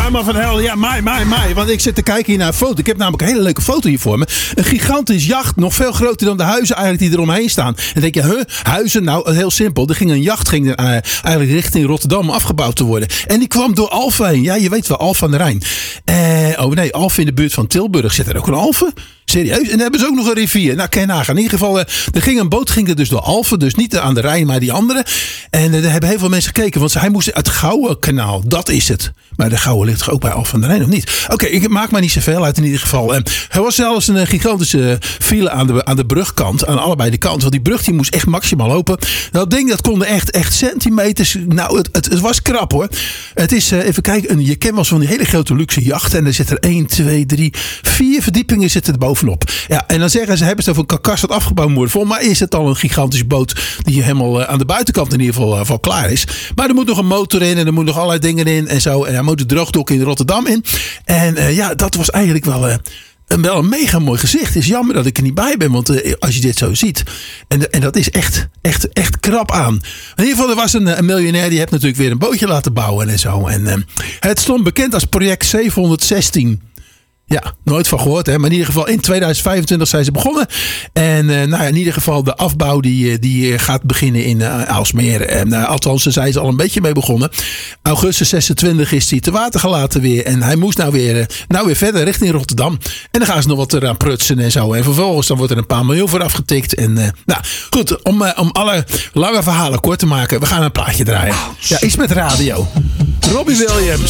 helemaal van hel. Ja, mij. Want ik zit te kijken hier naar een foto. Ik heb namelijk een hele leuke foto hier voor me. Een gigantisch jacht. Nog veel groter dan de huizen eigenlijk die eromheen staan. En dan denk je, huizen? Nou, heel simpel. Er ging een jacht eigenlijk richting Rotterdam afgebouwd te worden. En die kwam door Alphen heen. Ja, je weet wel, Alphen aan de Rijn. Alphen in de buurt van Tilburg. Zit er ook een Alphen? Serieus? En dan hebben ze ook nog een rivier. Nou, kan je nagaan. In ieder geval, een boot ging er dus door Alphen. Dus niet aan de Rijn, maar die andere. En daar hebben heel veel mensen gekeken. Want hij moest uit het Gouwenkanaal. Dat is het. Maar de Gouwe ligt toch ook bij Alphen aan de Rijn, of niet? Oké, ik maak maar niet zoveel uit in ieder geval. Er was zelfs een gigantische file aan de brugkant. Aan allebei de kanten. Want die brug die moest echt maximaal open. Dat ding dat konden echt centimeters. Nou, het was krap hoor. Het is, even kijken. Je kent wel zo'n hele grote luxe jacht. En er zit er 1, 2, 3, 4 verdiepingen zitten er bovenop. Ja, en dan zeggen ze, hebben ze over een karkas dat afgebouwd moet worden. Volgens mij is het al een gigantische boot die helemaal aan de buitenkant in ieder geval klaar is. Maar er moet nog een motor in en er moet nog allerlei dingen in en zo. En hij moet de droogdok in Rotterdam in. En dat was eigenlijk wel een mega mooi gezicht. Het is jammer dat ik er niet bij ben, want als je dit zo ziet. En dat is echt krap aan. In ieder geval, er was een miljonair die heeft natuurlijk weer een bootje laten bouwen en zo. En het stond bekend als project 716. Ja, nooit van gehoord hè. Maar in ieder geval in 2025 zijn ze begonnen. En in ieder geval de afbouw die gaat beginnen in Aalsmeer. Althans, daar zijn ze al een beetje mee begonnen. Augustus 26 is hij te water gelaten weer. En hij moest nou weer verder richting Rotterdam. En dan gaan ze nog wat eraan prutsen en zo. En vervolgens dan wordt er een paar miljoen voor afgetikt. En goed, om alle lange verhalen kort te maken. We gaan een plaatje draaien. Ja, iets met radio. Robbie Williams.